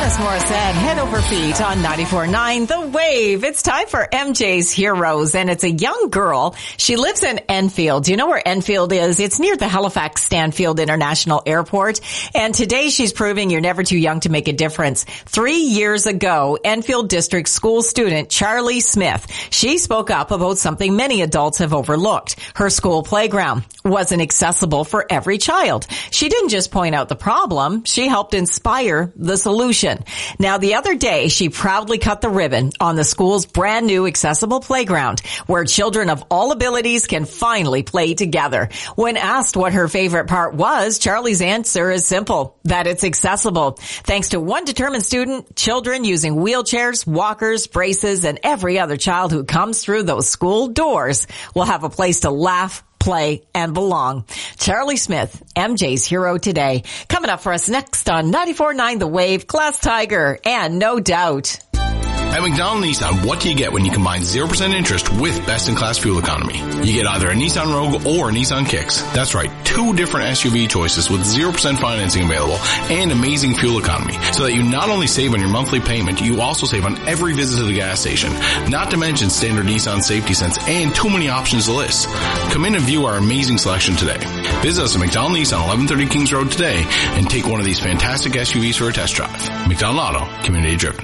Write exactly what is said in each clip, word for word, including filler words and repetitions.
Alanis Morissette, Head Over Feet on ninety-four point nine The Wave. It's time for M J's Heroes, and it's a young girl. She lives in Enfield. Do you know where Enfield is? It's near the Halifax Stanfield International Airport. And today she's proving you're never too young to make a difference. Three years ago, Enfield District School student Charlie Smith, she spoke up about something many adults have overlooked. Her school playground wasn't accessible for every child. She didn't just point out the problem, she helped inspire the solution. Now, the other day, she proudly cut the ribbon on the school's brand new accessible playground, where children of all abilities can finally play together. When asked what her favorite part was, Charlie's answer is simple, that it's accessible. Thanks to one determined student, children using wheelchairs, walkers, braces, and every other child who comes through those school doors will have a place to laugh, play, and belong. Charlie Smith, M J's Hero today. Coming up for us next on ninety-four point nine The Wave, Glass Tiger, and No Doubt. At McDonald Nissan, what do you get when you combine zero percent interest with best-in-class fuel economy? You get either a Nissan Rogue or a Nissan Kicks. That's right, two different S U V choices with zero percent financing available and amazing fuel economy, so that you not only save on your monthly payment, you also save on every visit to the gas station. Not to mention standard Nissan safety sense and too many options to list. Come in and view our amazing selection today. Visit us at McDonald Nissan, eleven thirty Kings Road today, and take one of these fantastic S U Vs for a test drive. McDonald Auto, community driven.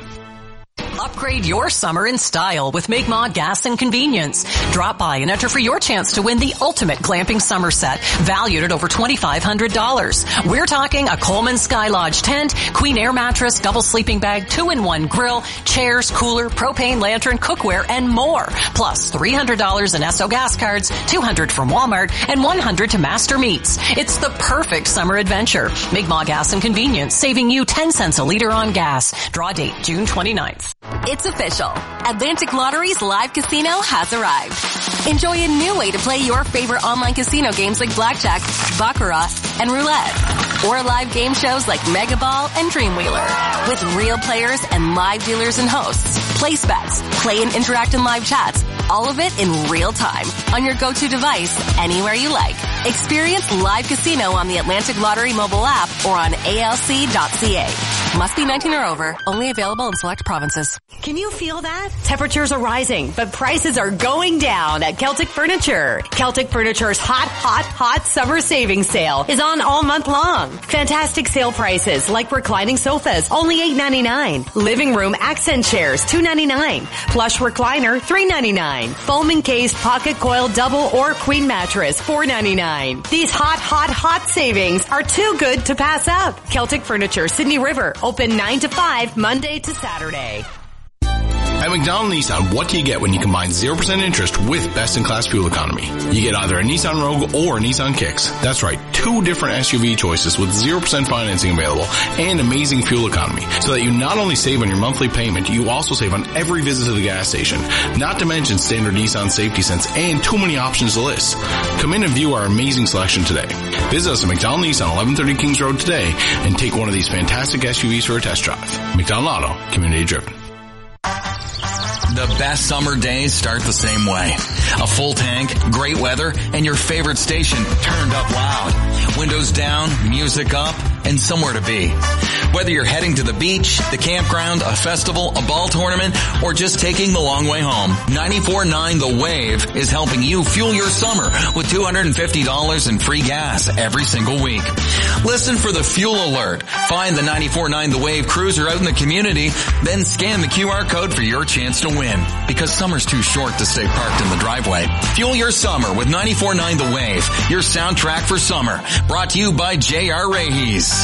Upgrade your summer in style with Mi'kmaq Gas and Convenience. Drop by and enter for your chance to win the ultimate glamping summer set, valued at over twenty-five hundred dollars. We're talking a Coleman Sky Lodge tent, Queen Air mattress, double sleeping bag, two-in-one grill, chairs, cooler, propane lantern, cookware, and more. Plus three hundred dollars in Esso gas cards, two hundred dollars from Walmart, and one hundred dollars to Master Meats. It's the perfect summer adventure. Mi'kmaq Gas and Convenience, saving you ten cents a liter on gas. Draw date June twenty-ninth. It's official. Atlantic Lottery's live casino has arrived. Enjoy a new way to play your favorite online casino games like Blackjack, Baccarat, and Roulette. Or live game shows like Mega Ball and Dreamwheeler. With real players and live dealers and hosts. Place bets, play and interact in live chats. All of it in real time. On your go-to device, anywhere you like. Experience live casino on the Atlantic Lottery mobile app or on A L C dot C A. Must be nineteen or over. Only available in select provinces. Can you feel that? Temperatures are rising, but prices are going down at Celtic Furniture. Celtic Furniture's hot, hot, hot summer savings sale is on all month long. Fantastic sale prices like reclining sofas, only eight ninety-nine. Living room accent chairs, two ninety-nine. Plush recliner, three ninety-nine. Foam encased pocket coil double or queen mattress, four ninety-nine. These hot, hot, hot savings are too good to pass up. Celtic Furniture, Sydney River, open nine to five, Monday to Saturday. At McDonald Nissan, what do you get when you combine zero percent interest with best-in-class fuel economy? You get either a Nissan Rogue or a Nissan Kicks. That's right, two different S U V choices with zero percent financing available and amazing fuel economy, so that you not only save on your monthly payment, you also save on every visit to the gas station. Not to mention standard Nissan safety sense and too many options to list. Come in and view our amazing selection today. Visit us at McDonald Nissan, eleven thirty Kings Road today, and take one of these fantastic S U Vs for a test drive. McDonald Auto, community driven. The best summer days start the same way. A full tank, great weather, and your favorite station turned up loud. Windows down, music up, and somewhere to be. Whether you're heading to the beach, the campground, a festival, a ball tournament, or just taking the long way home, ninety-four point nine The Wave is helping you fuel your summer with two hundred fifty dollars in free gas every single week. Listen for the fuel alert. Find the ninety-four point nine The Wave cruiser out in the community, then scan the Q R code for your chance to win. Because summer's too short to stay parked in the driveway. Fuel your summer with ninety-four point nine The Wave, your soundtrack for summer. Brought to you by J R Raheys.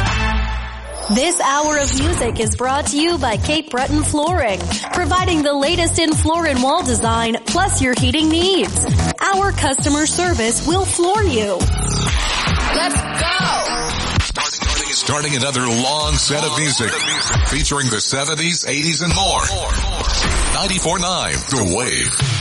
This hour of music is brought to you by Cape Breton Flooring, providing the latest in floor and wall design, plus your heating needs. Our customer service will floor you. Let's go! Starting another long set of music featuring the seventies, eighties, and more. ninety-four point nine The Wave.